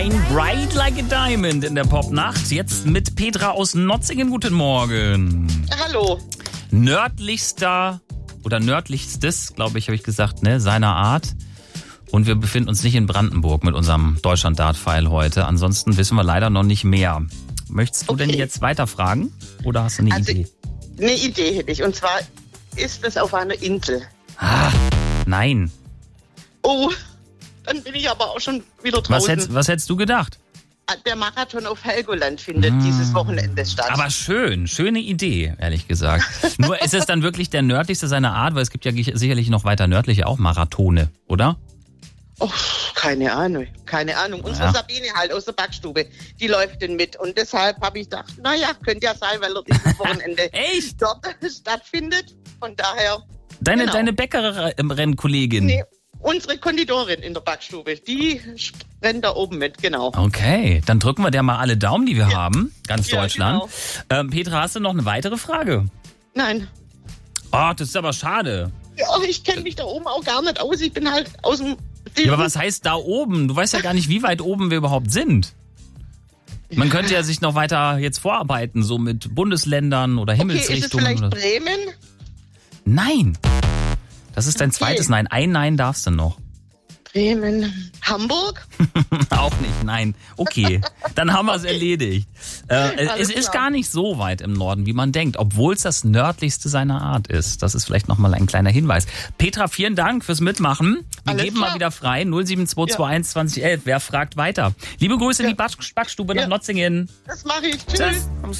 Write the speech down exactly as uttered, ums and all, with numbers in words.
Shine Bright Like a Diamond in der Popnacht. Jetzt mit Petra aus Notzingen. Guten Morgen. Hallo. Nördlichster oder nördlichstes, glaube ich, habe ich gesagt, ne, seiner Art. Und wir befinden uns nicht in Brandenburg mit unserem Deutschland-Dart-File heute. Ansonsten wissen wir leider noch nicht mehr. Möchtest du okay. denn jetzt weiterfragen? Oder hast du eine also, Idee? Eine Idee hätte ich. Und zwar ist es auf einer Insel. Ah, nein. Oh, dann bin ich aber auch schon wieder draußen. Was hättest, was hättest du gedacht? Der Marathon auf Helgoland findet mmh. dieses Wochenende statt. Aber schön, schöne Idee, ehrlich gesagt. Nur ist es dann wirklich der nördlichste seiner Art, weil es gibt ja sicherlich noch weiter nördliche auch Marathone, oder? Oh, keine Ahnung, keine Ahnung. Unsere ja. Sabine halt aus der Backstube, die läuft denn mit. Und deshalb habe ich gedacht, naja, könnte ja sein, weil er dieses Wochenende Echt? dort stattfindet. Von daher. Deine, genau. deine Bäckerrennkollegin? Nee, unsere Konditorin in der Backstube, die rennt da oben mit, genau. Okay, dann drücken wir der mal alle Daumen, die wir ja. haben, ganz ja, Deutschland. Genau. Ähm, Petra, hast du noch eine weitere Frage? Nein. Oh, das ist aber schade. Ja, ich kenne mich da oben auch gar nicht aus. Ich bin halt aus dem... Ja, aber was heißt da oben? Du weißt ja gar nicht, wie weit oben wir überhaupt sind. Man könnte ja sich noch weiter jetzt vorarbeiten, so mit Bundesländern oder Himmelsrichtungen. Okay, ist es vielleicht Bremen? Nein. Das ist dein okay. zweites Nein. Ein Nein darfst du noch. Bremen, Hamburg? Auch nicht, nein. Okay, dann haben wir es okay. erledigt. Äh, es klar. ist gar nicht so weit im Norden, wie man denkt, obwohl es das nördlichste seiner Art ist. Das ist vielleicht nochmal ein kleiner Hinweis. Petra, vielen Dank fürs Mitmachen. Wir Alles geben klar. mal wieder frei. null sieben zwei zwei eins zwanzig elf. Wer fragt weiter? Liebe Grüße ja. in die Backstube ja. nach Notzingen. Das mache ich. Tschüss. Tschüss.